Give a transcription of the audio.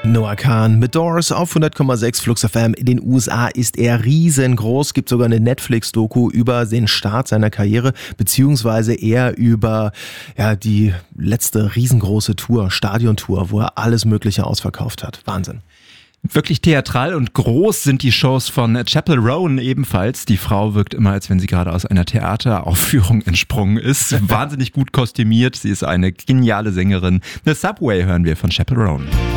Noah Kahn mit Doors auf 100,6 Flux FM. In den USA ist er riesengroß. Gibt sogar eine Netflix-Doku über den Start seiner Karriere, beziehungsweise eher über die letzte riesengroße Tour, Stadiontour, wo er alles Mögliche ausverkauft hat. Wahnsinn. Wirklich theatral und groß sind die Shows von Chappell Roan ebenfalls. Die Frau wirkt immer, als wenn sie gerade aus einer Theateraufführung entsprungen ist. Wahnsinnig gut kostümiert. Sie ist eine geniale Sängerin. The Subway hören wir von Chappell Roan.